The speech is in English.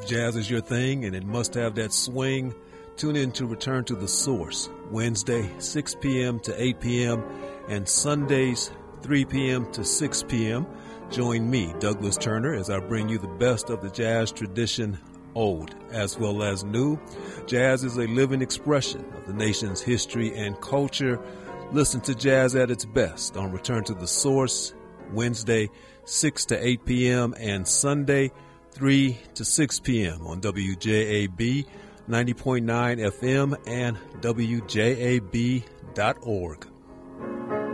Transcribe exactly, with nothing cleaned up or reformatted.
If jazz is your thing and it must have that swing, tune in to Return to the Source, Wednesday, six p.m. to eight p.m., and Sundays, three p.m. to six p.m. Join me, Douglas Turner, as I bring you the best of the jazz tradition, old as well as new. Jazz is a living expression of the nation's history and culture. Listen to jazz at its best on Return to the Source, Wednesday, six to eight p.m., and Sunday, three to six p.m. on W J A B ninety point nine F M and W J A B dot org.